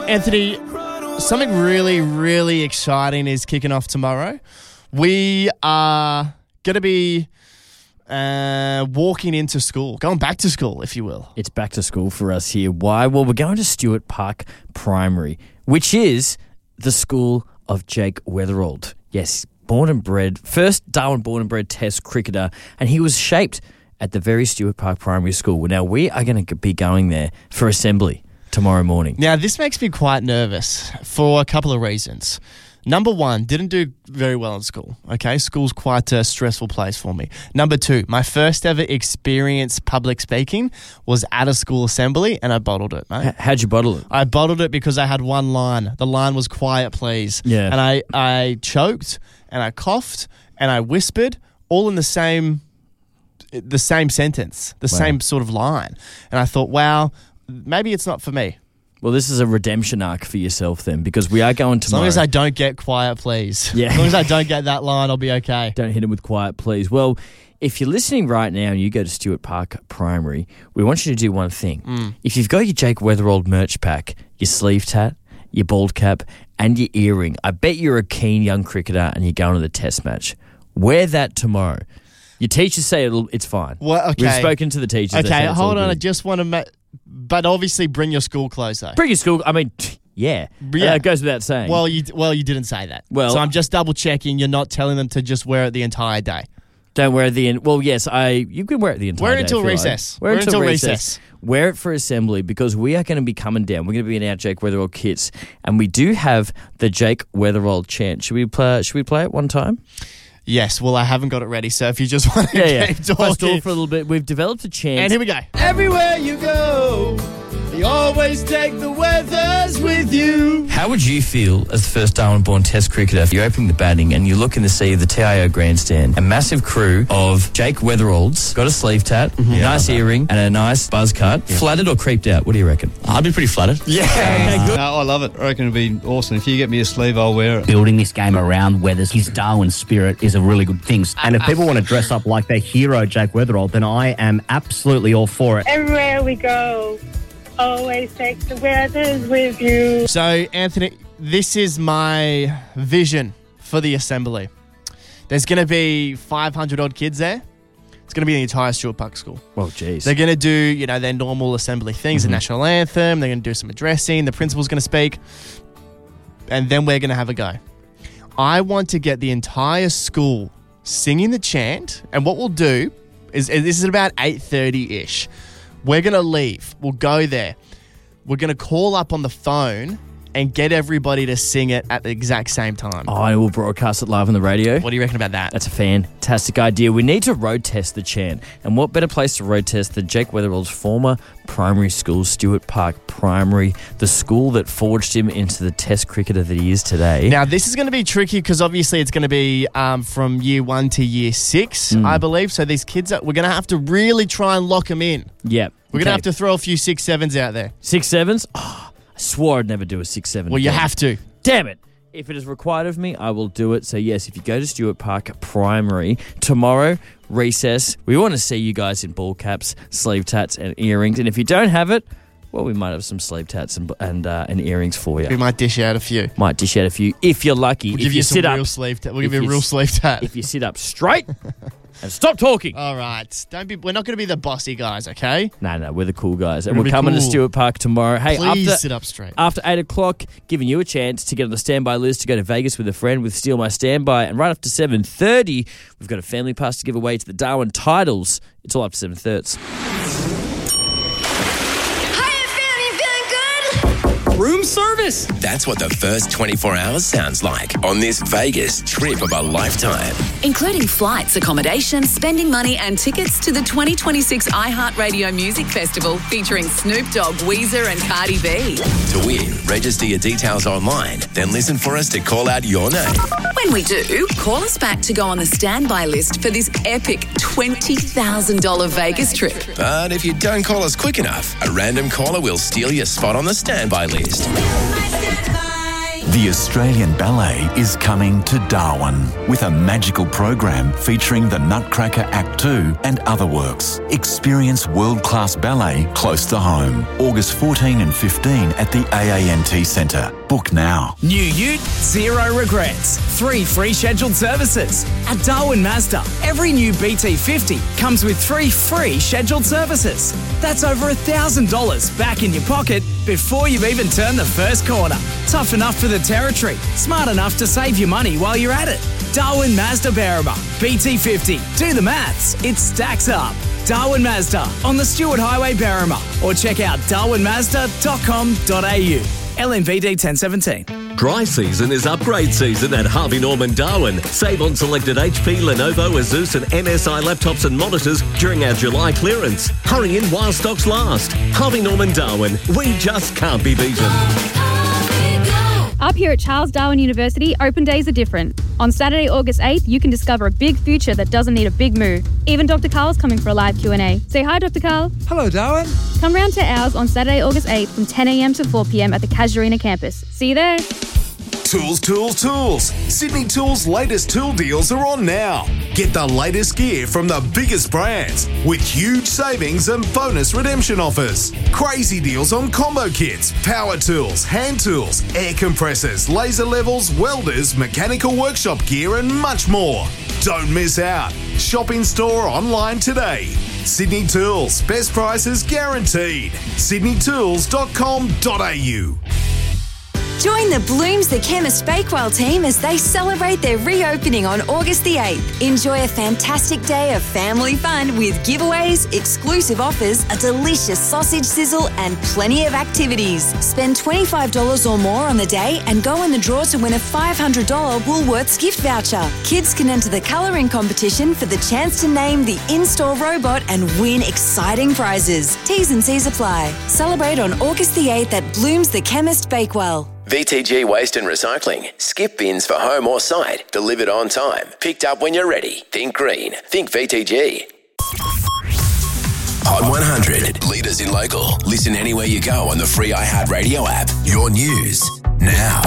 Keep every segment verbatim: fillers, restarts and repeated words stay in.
Anthony, something really, really exciting is kicking off tomorrow. We are going to be uh, walking into school, going back to school, if you will. It's back to school for us here. Why? Well, we're going to Stuart Park Primary, which is the school of Jake Weatherald. Yes, born and bred, first Darwin born and bred Test cricketer, and he was shaped at the very Stuart Park Primary School. Now, we are going to be going there for assembly tomorrow morning. Now, this makes me quite nervous for a couple of reasons. Number one, didn't do very well in school, okay? School's quite a stressful place for me. Number two, my first ever experience public speaking was at a school assembly, and I bottled it, mate. H- how'd you bottle it? I bottled it because I had one line. The line was quiet, please. Yeah. And I, I choked, and I coughed, and I whispered, all in the same, the same sentence, the Wow. same sort of line. And I thought, wow, maybe it's not for me. Well, this is a redemption arc for yourself then, because we are going As long tomorrow. as I don't get quiet, please. Yeah. As long as I don't get that line, I'll be okay. Don't hit him with quiet, please. Well, if you're listening right now and you go to Stuart Park Primary, we want you to do one thing. Mm. If you've got your Jake Weatherald merch pack, your sleeve tat, your bald cap, and your earring, I bet you're a keen young cricketer and you're going to the test match. Wear that tomorrow. Your teachers say it'll, it's fine. Well, okay. We've spoken to the teachers. They Okay, say it's hold all on. I good. just want to... Ma- but obviously bring your school clothes, though. Bring your school. I mean, yeah. Yeah. Uh, it goes without saying. Well, you well you didn't say that. Well- so I'm just double checking. You're not telling them to just wear it the entire day. Don't wear it the end. Well, yes, I. You can wear it the entire Wear it day, until I feel like. recess. Wear it Wear it until until recess. recess. Wear it for assembly because we are going to be coming down. We're going to be in our Jake Weatherald kits, and we do have the Jake Weatherald chant. Should we play? Should we play it one time? Yes. Well, I haven't got it ready. So if you just want to Yeah, yeah. keep If I stall talking, for a little bit. We've developed a chant. and here we go. Everywhere you go, you always take the weathers with you. How would you feel as the first Darwin-born Test cricketer if you're opening the batting and you look in the sea of the T I O grandstand, a massive crew of Jake Weatheralds, got a sleeve tat, Mm-hmm. nice earring, and a nice buzz cut, flattered or creeped out? What do you reckon? I'd be pretty flattered. Yeah. Okay, good. No, I love it. I reckon it'd be awesome. If you get me a sleeve, I'll wear it. Building this game around Weathers, his Darwin spirit is a really good thing. And if people want to dress up like their hero, Jake Weatherald, then I am absolutely all for it. Everywhere we go, always take the weathers with you. So Anthony, this is my vision for the assembly. There's going to be five hundred odd kids there. It's going to be the entire Stuart Park School. Well, geez. They're going to do, you know, their normal assembly things, Mm-hmm. the national anthem. They're going to do some addressing. The principal's going to speak. And then we're going to have a go. I want to get the entire school singing the chant. And what we'll do is, is this is about eight thirty-ish. We're going to leave. We'll go there. We're going to call up on the phone and get everybody to sing it at the exact same time. Oh, and we'll broadcast it live on the radio. What do you reckon about that? That's a fantastic idea. We need to road test the chant. And what better place to road test than Jake Weatherald's former primary school, Stuart Park Primary, the school that forged him into the Test cricketer that he is today. Now, this is going to be tricky because obviously it's going to be um, from year one to year six, Mm. I believe. So these kids, are, we're going to have to really try and lock them in. Yep. We're going to have to throw a few six sevens out there. Six sevens? Oh, I swore I'd never do a six seven. Well, you again. have to. Damn it. If it is required of me, I will do it. So, yes, if you go to Stuart Park Primary tomorrow, recess, we want to see you guys in ball caps, sleeve tats, and earrings. And if you don't have it, well, we might have some sleeve tats and and, uh, and earrings for We you. might dish out a few. Might dish out a few if you're lucky. We'll if give you, some sit real up, sleeve tat. We'll if give you a you real s- sleeve tat. if you sit up straight and stop talking. All right. Don't be. We're not going to be the bossy guys, okay? No, no, we're the cool guys. And We're we're gonna be coming to cool. Stuart Park tomorrow. Hey, Please after, sit up straight. After eight o'clock, giving you a chance to get on the standby list to go to Vegas with a friend with Steal My Standby. And right after seven thirty, we've got a family pass to give away to the Darwin Titles. It's all up to seven thirty. Room service. That's what the first twenty-four hours sounds like on this Vegas trip of a lifetime. Including flights, accommodation, spending money and tickets to the twenty twenty-six iHeartRadio Music Festival featuring Snoop Dogg, Weezer and Cardi B. To win, register your details online, then listen for us to call out your name. When we do, call us back to go on the standby list for this epic twenty thousand dollars Vegas trip. But if you don't call us quick enough, a random caller will steal your spot on the standby list. The Australian Ballet is coming to Darwin with a magical program featuring the Nutcracker Act two and other works. Experience world-class ballet close to home. August fourteen and fifteen at the A A N T Centre. Book now. New ute, zero regrets. Three free scheduled services. At Darwin Mazda, every new B T fifty comes with three free scheduled services. That's over one thousand dollars back in your pocket before you've even turned the first corner. Tough enough for the territory, smart enough to save your money while you're at it. Darwin Mazda Berrima, B T fifty. Do the maths, it stacks up. Darwin Mazda on the Stewart Highway, Berrima, or check out darwin mazda dot com dot a u. L M V D ten seventeen. Dry season is upgrade season at Harvey Norman Darwin. Save on selected H P, Lenovo, Asus and M S I laptops and monitors during our July clearance. Hurry in while stocks last. Harvey Norman Darwin. We just can't be beaten. Up here at Charles Darwin University, open days are different. On Saturday, August eighth, you can discover a big future that doesn't need a big move. Even Doctor Carl's coming for a live Q and A. Say hi, Doctor Carl. Hello, Darwin. Come round to ours on Saturday, August eighth from ten a m to four p m at the Casuarina campus. See you there. Tools, tools, tools. Sydney Tools' latest tool deals are on now. Get the latest gear from the biggest brands with huge savings and bonus redemption offers. Crazy deals on combo kits, power tools, hand tools, air compressors, laser levels, welders, mechanical workshop gear and much more. Don't miss out. Shop in store or online today. Sydney Tools, best prices guaranteed. sydney tools dot com dot a u. Join the Blooms the Chemist Bakewell team as they celebrate their reopening on August the eighth. Enjoy a fantastic day of family fun with giveaways, exclusive offers, a delicious sausage sizzle and plenty of activities. Spend twenty-five dollars or more on the day and go in the draw to win a five hundred dollars Woolworths gift voucher. Kids can enter the colouring competition for the chance to name the in-store robot and win exciting prizes. T's and C's apply. Celebrate on August the eighth at Blooms the Chemist Bakewell. V T G Waste and Recycling. Skip bins for home or site. Delivered on time. Picked up when you're ready. Think green. Think V T G. Hot one hundred. Leaders in local. Listen anywhere you go on the free iHeartRadio app. Your news now.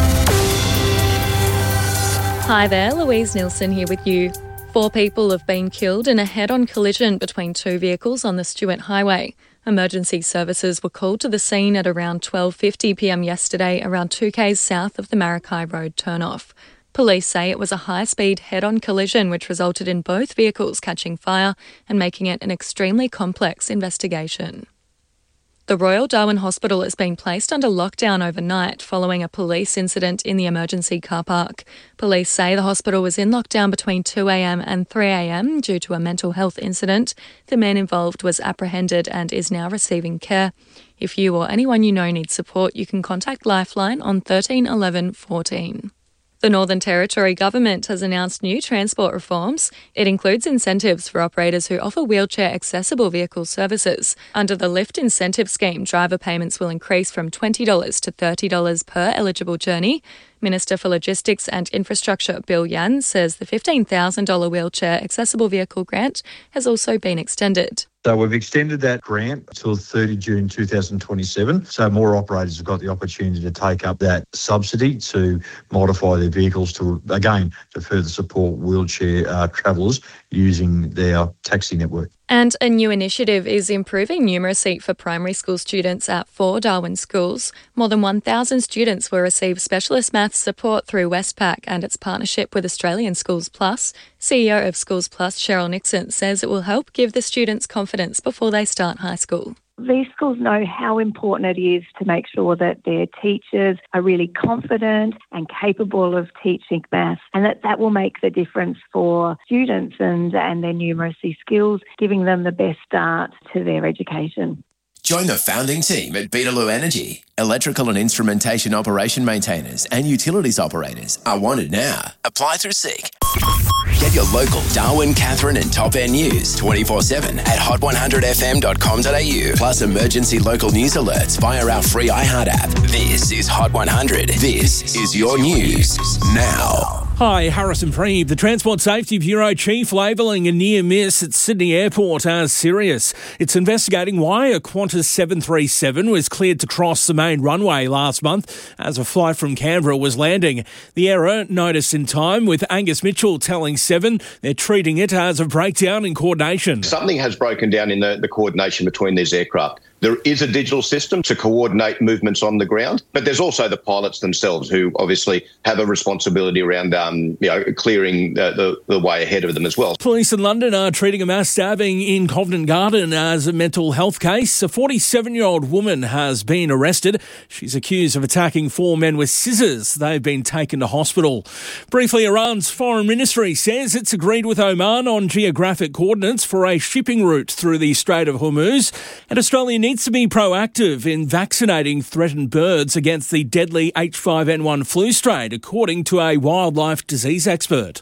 Hi there, Louise Nilsson here with you. Four people have been killed in a head-on collision between two vehicles on the Stewart Highway. Emergency services were called to the scene at around twelve fifty p m yesterday, around two k's south of the Maracay Road turnoff. Police say it was a high-speed head-on collision which resulted in both vehicles catching fire and making it an extremely complex investigation. The Royal Darwin Hospital has been placed under lockdown overnight following a police incident in the emergency car park. Police say the hospital was in lockdown between two a m and three a m due to a mental health incident. The man involved was apprehended and is now receiving care. If you or anyone you know needs support, you can contact Lifeline on thirteen eleven fourteen. The Northern Territory Government has announced new transport reforms. It includes incentives for operators who offer wheelchair-accessible vehicle services. Under the Lift Incentive Scheme, driver payments will increase from twenty dollars to thirty dollars per eligible journey. Minister for Logistics and Infrastructure Bill Yan says the fifteen thousand dollars wheelchair accessible vehicle grant has also been extended. So we've extended that grant until the thirtieth of June two thousand twenty-seven. So more operators have got the opportunity to take up that subsidy to modify their vehicles to, again, to further support wheelchair uh, travellers using their taxi network. And a new initiative is improving numeracy for primary school students at four Darwin schools. More than one thousand students will receive specialist maths support through Westpac and its partnership with Australian Schools Plus. C E O of Schools Plus, Cheryl Nixon, says it will help give the students confidence before they start high school. These schools know how important it is to make sure that their teachers are really confident and capable of teaching maths, and that that will make the difference for students and, and their numeracy skills, giving them the best start to their education. Join the founding team at Beetaloo Energy. Electrical and instrumentation operation maintainers and utilities operators are wanted now. Apply through Seek. Get your local Darwin, Catherine and Top End news twenty-four seven at hot one hundred f m dot com dot a u. Plus emergency local news alerts via our free iHeart app. This is Hot one hundred. This is your news now. Hi, Harrison Preeb. The Transport Safety Bureau chief labelling a near miss at Sydney Airport as serious. It's investigating why a Qantas seven thirty-seven was cleared to cross the main runway last month as a flight from Canberra was landing. The error noticed in time, with Angus Mitchell telling Seven they're treating it as a breakdown in coordination. Something has broken down in the, the coordination between these aircraft. There is a digital system to coordinate movements on the ground, but there's also the pilots themselves who obviously have a responsibility around um, you know, clearing the, the, the way ahead of them as well. Police in London are treating a mass stabbing in Covent Garden as a mental health case. A forty-seven-year-old woman has been arrested. She's accused of attacking four men with scissors. They've been taken to hospital. Briefly, Iran's foreign ministry says it's agreed with Oman on geographic coordinates for a shipping route through the Strait of Hormuz, and Australia needs to be proactive in vaccinating threatened birds against the deadly H five N one flu strain, according to a wildlife disease expert.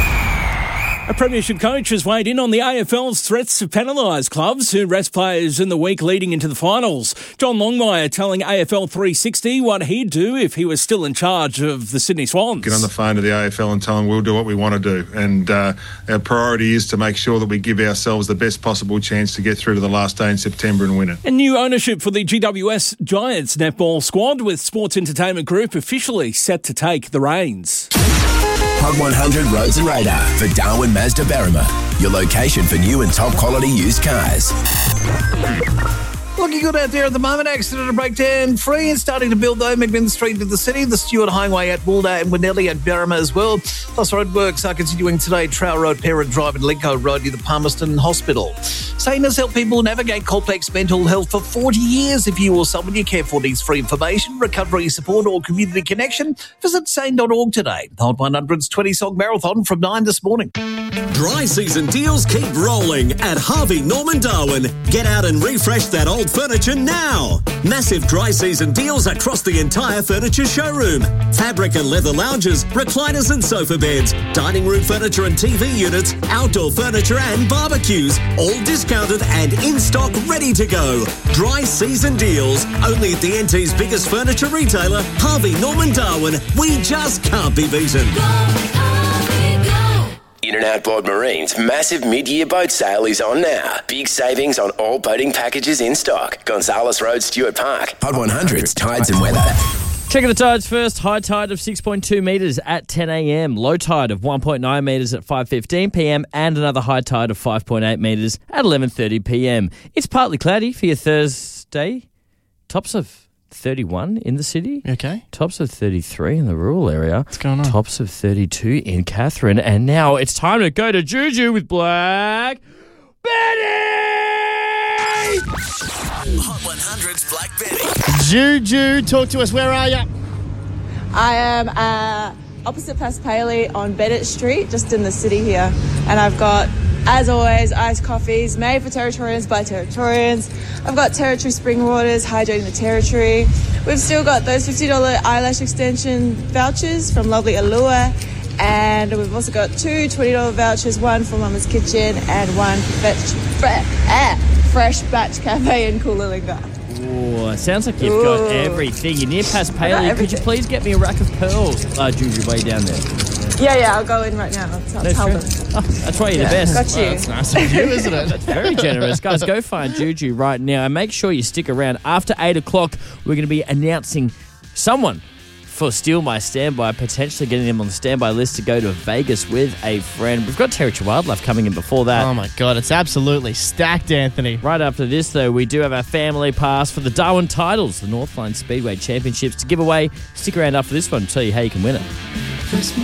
A premiership coach has weighed in on the A F L's threats to penalise clubs who rest players in the week leading into the finals. John Longmire telling A F L three sixty what he'd do if he was still in charge of the Sydney Swans. Get on the phone to the A F L and tell them we'll do what we want to do. And uh, our priority is to make sure that we give ourselves the best possible chance to get through to the last day in September and win it. And new ownership for the G W S Giants netball squad, with Sports Entertainment Group officially set to take the reins. Hot one hundred Roads and Radar for Darwin Mazda Berrima, your location for new and top quality used cars. Looking good out there at the moment. Accident and breakdown free and starting to build though. McMinn Street to the city, the Stewart Highway at Walder and Winnelli at Berrima as well. Plus roadworks are continuing today. Trail Road, Parent Drive and Lincoln Road near the Palmerston Hospital. Sane has helped people navigate complex mental health for forty years. If you or someone you care for needs free information, recovery support or community connection, visit sane dot org today. Hot one hundred's twenty song marathon from nine this morning. Dry season deals keep rolling at Harvey Norman Darwin. Get out and refresh that old furniture now. Massive dry season deals across the entire furniture showroom. Fabric and leather lounges, recliners and sofa beds, dining room furniture and T V units, outdoor furniture and barbecues, all discounted and in stock, ready to go. Dry season deals, only at the N T's biggest furniture retailer, Harvey Norman Darwin. We just can't be beaten. In and Outboard Marine's massive mid-year boat sale is on now. Big savings on all boating packages in stock. Gonzales Road, Stewart Park. Hot one hundred's Tides and Weather. Checking the tides first. High tide of six point two metres at ten a.m. Low tide of one point nine metres at five fifteen p.m. and another high tide of five point eight metres at eleven thirty p.m. It's partly cloudy for your Thursday. Tops of thirty-one in the city. Okay. Tops of thirty-three in the rural area. What's going on? Tops of thirty-two in Catherine. And now it's time to go to Juju with Black Betty! Hot one hundred's Black Betty. Juju, talk to us. Where are you? I am uh, opposite Past Paley on Bennett Street, just in the city here. And I've got, as always, iced coffees made for Territorians by Territorians. I've got Territory Spring Waters, hydrating the Territory. We've still got those fifty dollars eyelash extension vouchers from lovely Allure. And we've also got two twenty dollars vouchers, one for Mama's Kitchen and one fetch, fre- ah, Fresh Batch Cafe in Coolalinga. Oh, it sounds like you've got Ooh. everything. You're near Past I got Paley. Could you everything. please get me a rack of pearls, uh, Juju, way down there? Yeah, yeah, I'll go in right now. I'll No tell them. stress. Oh, that's why you're Yeah, the best. got you. Well, that's nice of you, isn't it? That's very generous. Guys, go find Juju right now and make sure you stick around. After eight o'clock, we're going to be announcing someone for Steal My Standby, potentially getting them on the standby list to go to Vegas with a friend. We've got Territory Wildlife coming in before that. Oh, my God. It's absolutely stacked, Anthony. Right after this, though, we do have our family pass for the Darwin Titles, the Northline Speedway Championships, to give away. Stick around after this one to tell you how you can win it.